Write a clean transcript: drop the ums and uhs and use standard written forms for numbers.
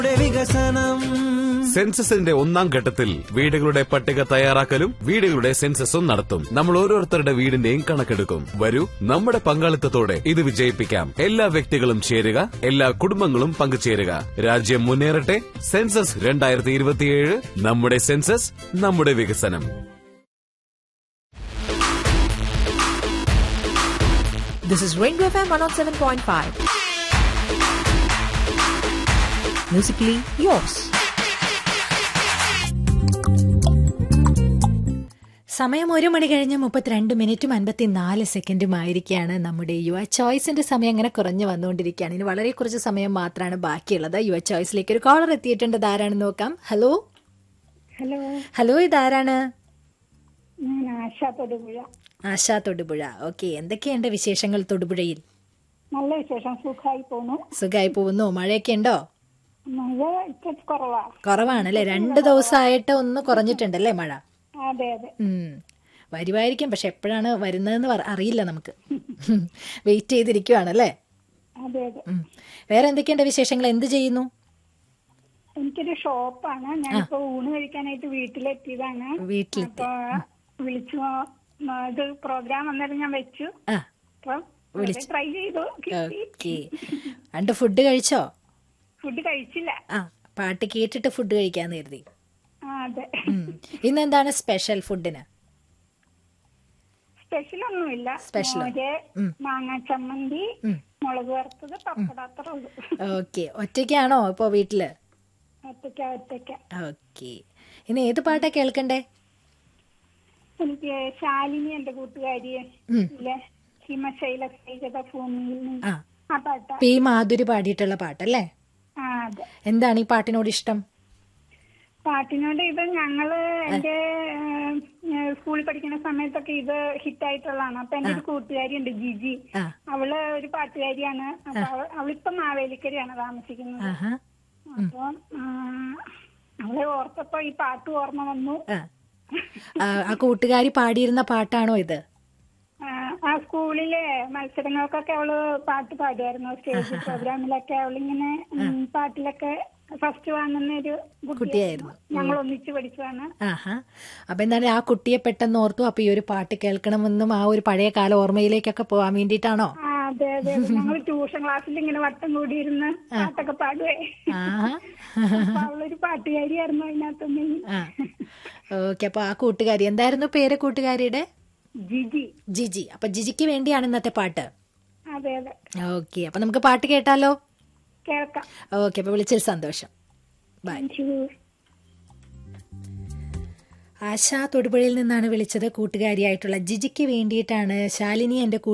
വികസനം. സെൻസസിന്റെ ഒന്നാം ഘട്ടത്തിൽ വീടുകളുടെ പട്ടിക തയ്യാറാക്കലും വീടുകളുടെ സെൻസസും നടത്തും. നമ്മൾ ഓരോരുത്തരുടെ വീടിന്റെയും കണക്കെടുക്കും. വരൂ, നമ്മുടെ പങ്കാളിത്തത്തോടെ ഇത് വിജയിപ്പിക്കാം. എല്ലാ വ്യക്തികളും ചേരുക, എല്ലാ കുടുംബങ്ങളും പങ്കുചേരുക. രാജ്യം മുന്നേറട്ടെ. സെൻസസ് 2027. നമ്മുടെ സെൻസസ്, നമ്മുടെ വികസനം. This is Rainbow FM 107.5. Musically yours. സമയം 1:32:54 ആയിരിക്കുകയാണ്. നമ്മുടെ യുവ ചോയ്സിന്റെ സമയം അങ്ങനെ കുറഞ്ഞു വന്നുകൊണ്ടിരിക്കുകയാണ്. ഇനി വളരെ കുറച്ച് സമയം മാത്രമാണ് ബാക്കിയുള്ളത്. യുവ ചോയ്സിലേക്ക് ഒരു കോളർ എത്തിയിട്ടുണ്ട്. ഇതാരാണെന്ന് നോക്കാം. ഹലോ ഹലോ, ഇതാരാണ്? ആശാ തൊടുപുഴ. ഓക്കെ, എന്തൊക്കെയുണ്ട് വിശേഷങ്ങൾ തൊടുപുഴയിൽ? നല്ല വിശേഷം, സുഖമായി പോകുന്നു. മഴയൊക്കെ ഉണ്ടോ? മഴ കുറവാണല്ലേ? 2 ദിവസമായിട്ട് ഒന്ന് കുറഞ്ഞിട്ടുണ്ടല്ലേ മഴ? അതെ അതെ. വരുമായിരിക്കും, പക്ഷെ എപ്പോഴാണ് വരുന്നതെന്ന് അറിയില്ല നമുക്ക്. വെയിറ്റ് ചെയ്തിരിക്കുവാണല്ലേ? അതെ അതെ. വേറെ എന്തൊക്കെയുണ്ട് വിശേഷങ്ങൾ? എന്ത് ചെയ്യുന്നു? എനിക്കൊരു ഷോപ്പാണ്. ഞാനിപ്പോ ഊണ് കഴിക്കാനായിട്ട് വീട്ടിലെത്തിയതാണ്. വീട്ടിലെത്തി വിളിച്ചു, ഇത് പ്രോഗ്രാം അന്നേരം ഞാൻ വെച്ചു, ട്രൈ ചെയ്തു. ഓക്കെ. അണ്ട് ഫുഡ് കഴിച്ചോ? ഫുഡ് കഴിച്ചില്ല. പാട്ട് കേട്ടിട്ട് ഫുഡ് കഴിക്കാന്ന് കരുതി. അതെ. ഇന്നെന്താണ് സ്പെഷ്യൽ ഫുഡിന്? സ്പെഷ്യൽ ഒന്നുമില്ല. മാങ്ങ ചമ്മന്തി, മുളക് വറുത്തത്, പപ്പടം. ഓക്കെ. ഒറ്റയ്ക്കാണോ ഇപ്പൊ വീട്ടില്? ഒറ്റയ്ക്ക. ഓക്കെ. ഇനി ഏത് പാട്ടാ കേൾക്കണ്ടേ? എനിക്ക് ശാലിനി, എന്റെ കൂട്ടുകാരി, ഹിമശൈല ഭൂമിയിൽ ആ പാട്ടാ. പി മാധുരി പാടിയിട്ടുള്ള പാട്ടല്ലേ? അതെ. എന്താണ് ഈ പാട്ടിനോട് ഇഷ്ടം? പാട്ടിനോട് ഇത് ഞങ്ങള് എന്റെ സ്കൂളിൽ പഠിക്കുന്ന സമയത്തൊക്കെ ഇത് ഹിറ്റായിട്ടുള്ളതാണ്. അപ്പൊ എന്റെ ഒരു കൂട്ടുകാരി ഉണ്ട്, ജിജി. അവള് ഒരു പാട്ടുകാരിയാണ്. അപ്പൊ അവളിപ്പം മാവേലിക്കരയാണ് താമസിക്കുന്നത്. അപ്പൊ അവളെ ഓർത്തപ്പോ ഈ പാട്ട് ഓർമ്മ വന്നു. ആ കൂട്ടുകാരി പാടിയിരുന്ന പാട്ടാണോ ഇത്? ആ സ്കൂളിലെ മത്സരങ്ങൾക്കൊക്കെ അവള് പാട്ട് പാടുമായിരുന്നു. സ്റ്റേജ് പ്രോഗ്രാമിലൊക്കെ അവളിങ്ങനെ പാട്ടിലൊക്കെ ഫസ്റ്റ് വാങ്ങുന്ന ഒരു കുട്ടിയായിരുന്നു. ഞങ്ങൾ ഒന്നിച്ച് പഠിച്ചതാണ്. അപ്പൊ എന്താണ് ആ കുട്ടിയെ പെട്ടെന്ന് ഓർത്തു? അപ്പൊ ഈ ഒരു പാട്ട് കേൾക്കണമെന്നും ആ ഒരു പഴയ കാല ഓർമ്മയിലേക്കൊക്കെ പോവാൻ വേണ്ടിട്ടാണോ? അതെ അതെ. ഞങ്ങൾ ട്യൂഷൻ ക്ലാസ്സിൽ ഇങ്ങനെ വട്ടം കൂടിയിരുന്ന് പാട്ടൊക്കെ പാടുവേ. അവളൊരു പാട്ടുകാരിയായിരുന്നു അതിനകത്തൊന്നും. ഓക്കെ. അപ്പൊ ആ കൂട്ടുകാരി എന്തായിരുന്നു പേര് കൂട്ടുകാരിയുടെ? ജിജി. അപ്പൊ ജിജിക്ക് വേണ്ടിയാണ് ഇന്നത്തെ പാട്ട്. അതെ അതെ. ഓക്കെ. അപ്പൊ നമുക്ക് പാട്ട് കേട്ടാലോ? കേൾക്കാം. ഓക്കെ. അപ്പൊ വിളിച്ചതിൽ സന്തോഷം. ബൈ. ആശാ തൊടുപുഴയിൽ നിന്നാണ് വിളിച്ചത്. കൂട്ടുകാരിയായിട്ടുള്ള ജിജിക്ക് വേണ്ടിയിട്ടാണ്. ശാലിനി എന്റെ